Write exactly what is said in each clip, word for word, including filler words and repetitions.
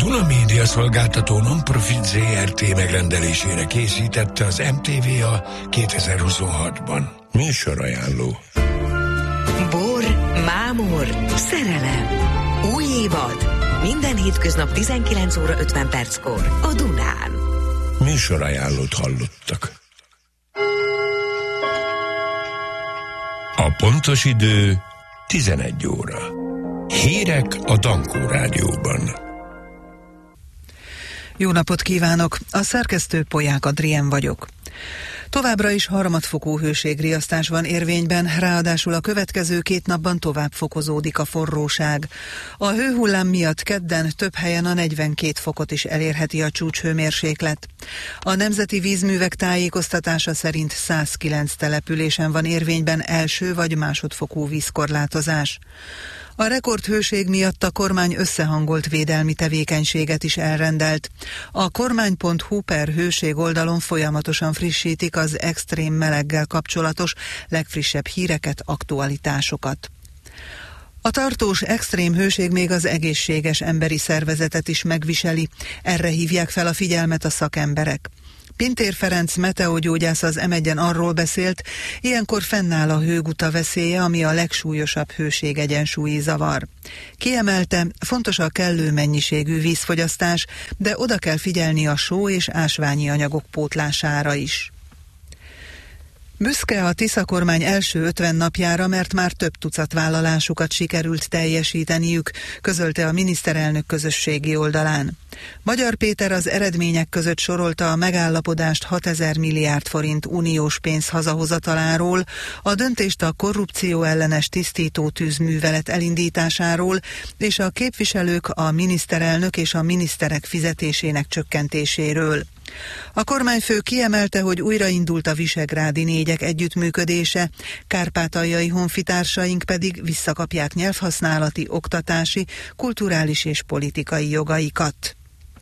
Duna Média Szolgáltató Non-Profit zé er té megrendelésére készítette az em té vé a kétezer-huszonhatban. Műsorajánló. Bor, mámor, szerelem. Új évad. Minden hétköznap tizenkilenc óra ötven perckor a Dunán. Műsorajánlót hallottak. A pontos idő tizenegy óra. Hírek a Dankó Rádióban. Jó napot kívánok! A szerkesztő Polyák Adrien vagyok. Továbbra is harmadfokú hőségriasztás van érvényben, ráadásul a következő két napban tovább fokozódik a forróság. A hőhullám miatt kedden több helyen a negyvenkét fokot is elérheti a csúcshőmérséklet. A Nemzeti Vízművek tájékoztatása szerint száz kilenc településen van érvényben első vagy másodfokú vízkorlátozás. A rekordhőség miatt a kormány összehangolt védelmi tevékenységet is elrendelt. A kormány pont hu per hőség oldalon folyamatosan frissítik az extrém meleggel kapcsolatos legfrissebb híreket, aktualitásokat. A tartós extrém hőség még az egészséges emberi szervezetet is megviseli, erre hívják fel a figyelmet a szakemberek. Pintér Ferenc meteogyógyász az em egyen arról beszélt, ilyenkor fennáll a hőguta veszélye, ami a legsúlyosabb hőségegyensúlyi zavar. Kiemelte, fontos a kellő mennyiségű vízfogyasztás, de oda kell figyelni a só és ásványi anyagok pótlására is. Büszke a Tisza kormány első ötven napjára, mert már több tucat vállalásukat sikerült teljesíteniük, közölte a miniszterelnök közösségi oldalán. Magyar Péter az eredmények között sorolta a megállapodást hatezer milliárd forint uniós pénz hazahozataláról, a döntést a korrupció ellenes tisztító tűzművelet elindításáról, és a képviselők, a miniszterelnök és a miniszterek fizetésének csökkentéséről. A kormányfő kiemelte, hogy újraindult a visegrádi négyek együttműködése, kárpátaljai honfitársaink pedig visszakapják nyelvhasználati, oktatási, kulturális és politikai jogaikat.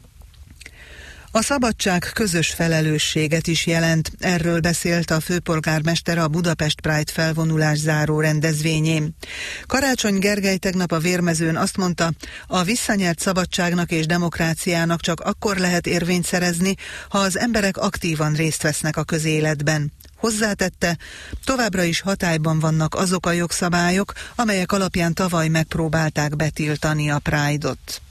A szabadság közös felelősséget is jelent, erről beszélt a főpolgármester a Budapest Pride felvonulás záró rendezvényén. Karácsony Gergely tegnap a Vérmezőn azt mondta, a visszanyert szabadságnak és demokráciának csak akkor lehet érvényt szerezni, ha az emberek aktívan részt vesznek a közéletben. Hozzátette, továbbra is hatályban vannak azok a jogszabályok, amelyek alapján tavaly megpróbálták betiltani a Pride-ot.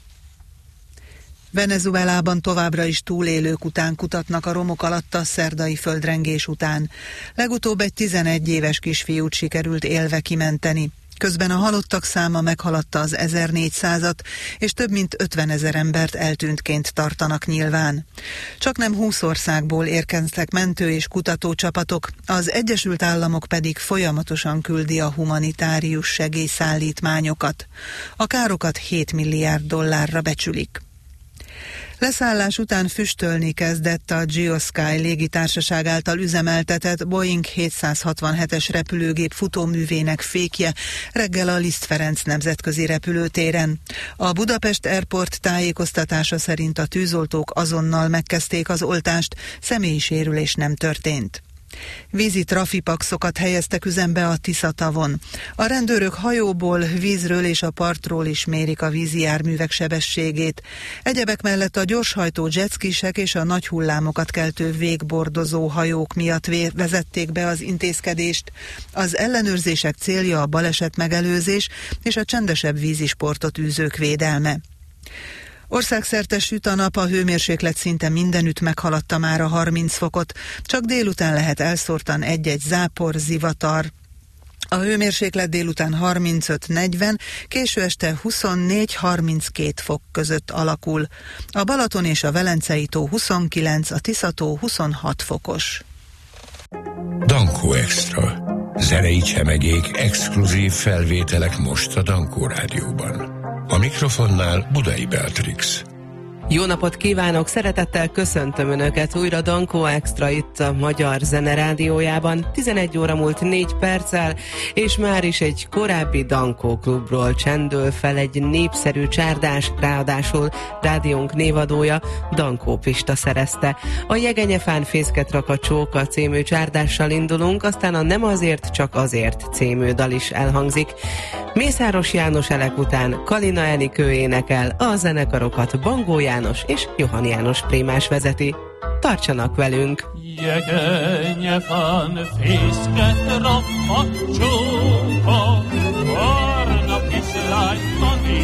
Venezuelában továbbra is túlélők után kutatnak a romok alatt a szerdai földrengés után. Legutóbb egy tizenegy éves kisfiút sikerült élve kimenteni. Közben a halottak száma meghaladta az ezernégyszázat, és több mint ötvenezer embert eltűntként tartanak nyilván. Csaknem húsz országból érkeztek mentő- és kutatócsapatok, az Egyesült Államok pedig folyamatosan küldi a humanitárius segélyszállítmányokat. A károkat hét milliárd dollárra becsülik. Leszállás után füstölni kezdett a Geosky légitársaság által üzemeltetett Boeing hétszázhatvanhetes repülőgép futóművének fékje reggel a Liszt Ferenc nemzetközi repülőtéren. A Budapest Airport tájékoztatása szerint a tűzoltók azonnal megkezdték az oltást, személyi sérülés nem történt. Vízi trafipaxokat helyeztek üzembe a Tisza-tavon. A rendőrök hajóból, vízről és a partról is mérik a vízi járművek sebességét. Egyebek mellett a gyorshajtó jetskisek és a nagy hullámokat keltő végbordozó hajók miatt vezették be az intézkedést. Az ellenőrzések célja a baleset megelőzés és a csendesebb vízisportot űzők védelme. Országszerte süt a nap, a hőmérséklet szinte mindenütt meghaladta már a harminc fokot, csak délután lehet elszórtan egy-egy zápor, zivatar. A hőmérséklet délután harmincöt-negyven, késő este huszonnégy-harminckét fok között alakul. A Balaton és a Velencei tó huszonkilenc, a Tisza-tó huszonhat fokos. Dankó Extra. Zenei csemegék, exkluzív felvételek most a Dankó Rádióban. A mikrofonnál Budai Beatrix. Jó napot kívánok! Szeretettel köszöntöm Önöket újra Dankó Extra itt a Magyar Zene Rádiójában. tizenegy óra múlt négy perccel, és már is egy korábbi Dankó klubról csendül fel egy népszerű csárdás, ráadásul rádiónk névadója Dankó Pista szerezte. A Jegenyefán fészket rak a csóka című csárdással indulunk, aztán a Nem azért, csak azért című dal is elhangzik. Mészáros János elek után Kalina Enikő énekel, a zenekarokat Bangó János és Johan János Prémás vezeti. Tartsanak velünk! Jegenye van fészket rappacsó,